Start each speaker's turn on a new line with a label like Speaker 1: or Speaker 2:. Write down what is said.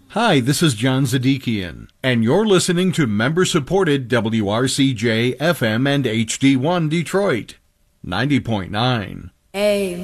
Speaker 1: Hi, this is John Zadikian, and you're listening to member-supported WRCJ FM and HD1 Detroit, 90.9.